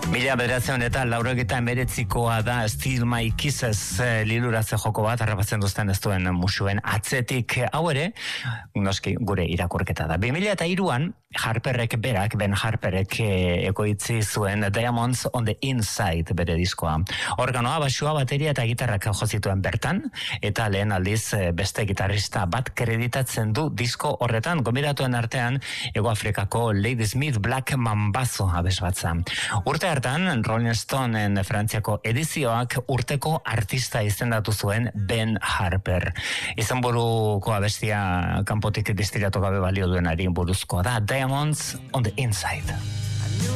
1989 da Still My Kisses liluratze joko bat harrapatzen duzten ez duen musuen atzetik. Hau ere, noski gure irakurketa da. 2003an Ben Harperek ekoitzi zuen Diamonds on the Inside bere diskoa. Organoa, basua, bateria eta gitarrak jo zituen bertan, eta lehen aldiz beste gitarrista bat kreditatzen du disko horretan, gonbidatuen artean Hego Afrikako Ladysmith Black Mambazo abesbatza. Urte hartan, Rolling Stoneen Frantziako edizioak urteko artista izendatu zuen Ben Harper. Izenburuko abestia kanpotik distiratu gabe balio duenari buruzkoa da, Diamonds on the Inside.